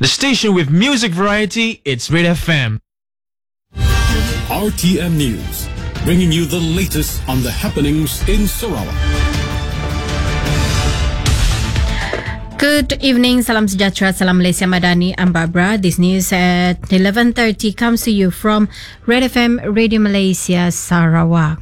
The station with music variety, it's Red FM. RTM News, bringing you the latest on the happenings in Sarawak. Good evening, salam sejahtera, salam Malaysia Madani. I'm Barbara. This news at 11:30 comes to you from Red FM Radio Malaysia Sarawak.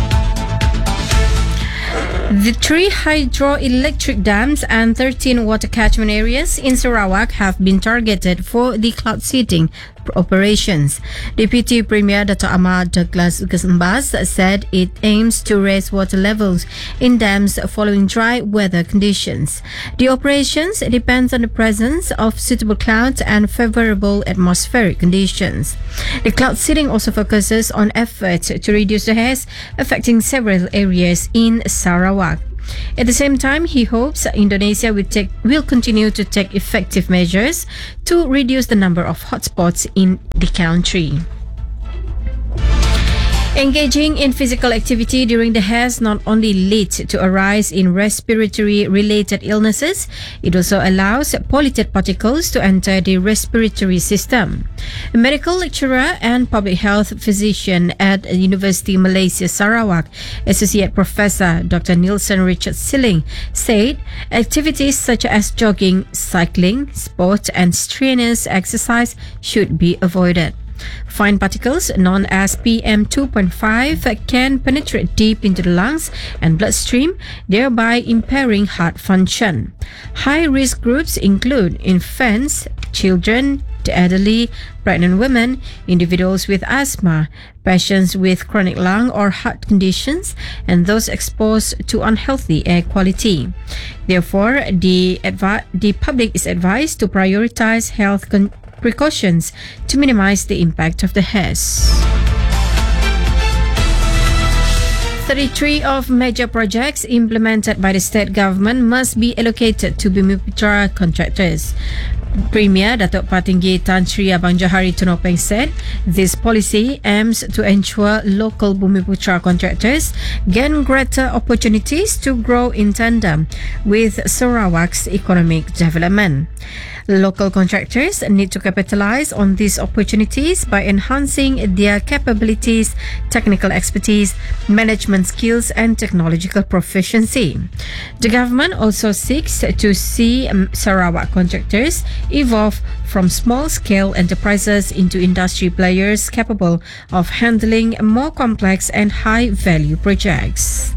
The 3 hydroelectric dams and 13 water catchment areas in Sarawak have been targeted for the cloud seeding operations. Deputy Premier Dato' Ahmad Douglas Gusmbas said it aims to raise water levels in dams following dry weather conditions. The operations depends on the presence of suitable clouds and favorable atmospheric conditions. The cloud seeding also focuses on efforts to reduce the haze affecting several areas in Sarawak. At the same time, he hopes Indonesia will continue to take effective measures to reduce the number of hotspots in the country. Engaging in physical activity during the haze not only leads to a rise in respiratory-related illnesses, it also allows polluted particles to enter the respiratory system. A medical lecturer and public health physician at University Malaysia Sarawak, Associate Professor Dr. Nielsen Richard Silling, said activities such as jogging, cycling, sport and strenuous exercise should be avoided. Fine particles known as PM2.5 can penetrate deep into the lungs and bloodstream, thereby impairing heart function. High-risk groups include infants, children, the elderly, pregnant women, individuals with asthma, patients with chronic lung or heart conditions, and those exposed to unhealthy air quality. Therefore, the public is advised to prioritize health precautions to minimize the impact of the haze. 33 of major projects implemented by the state government must be allocated to Bumiputra contractors. Premier Datuk Patinggi Tan Sri Abang Johari Tunopeng said this policy aims to ensure local Bumiputra contractors gain greater opportunities to grow in tandem with Sarawak's economic development. Local contractors need to capitalize on these opportunities by enhancing their capabilities, technical expertise, management skills and technological proficiency. The government also seeks to see Sarawak contractors evolve from small-scale enterprises into industry players capable of handling more complex and high-value projects.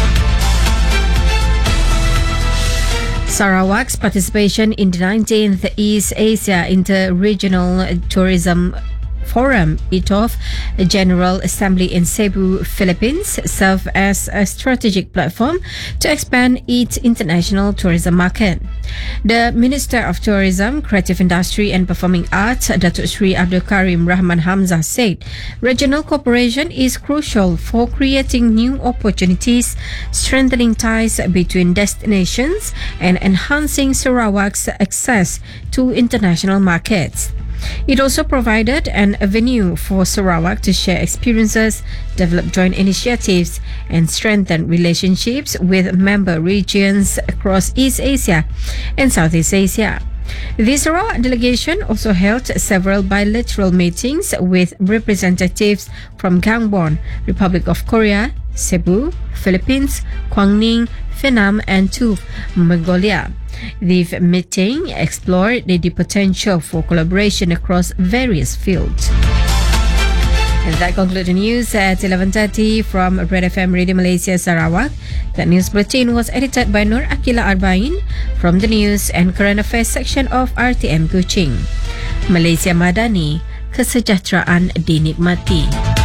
Sarawak's participation in the 19th East Asia Inter-Regional Tourism Forum, ITOF General Assembly in Cebu, Philippines, serve as a strategic platform to expand its international tourism market. The Minister of Tourism, Creative Industry and Performing Arts, Datuk Sri Abdul Karim Rahman Hamzah, said regional cooperation is crucial for creating new opportunities, strengthening ties between destinations, and enhancing Sarawak's access to international markets. It also provided an avenue for Sarawak to share experiences, develop joint initiatives, and strengthen relationships with member regions across East Asia and Southeast Asia. The Sarawak delegation also held several bilateral meetings with representatives from Gangwon, Republic of Korea, Cebu, Philippines, Quang Ninh, Vietnam, and TUF, Mongolia. The meeting explored the potential for collaboration across various fields. And that concludes the news at 11:30 from Red FM Radio Malaysia Sarawak. That news bulletin was edited by Nur Akila Arbain from the News and Current Affairs section of RTM Kuching. Malaysia Madani, kesejahteraan dinikmati.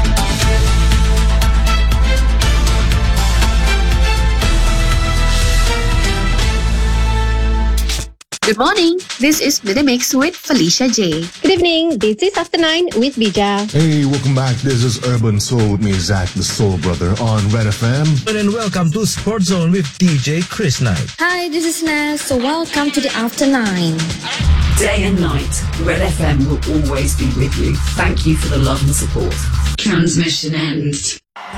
Good morning. This is The Mix with Felicia J. Good evening. This is After 9 with Bija. Hey, welcome back. This is Urban Soul with me, Zach, the Soul Brother, on Red FM. And welcome to Sport Zone with DJ Chris Knight. Hi, this is Naz. So welcome to the After 9. Day and night, Red FM will always be with you. Thank you for the love and support. Transmission ends.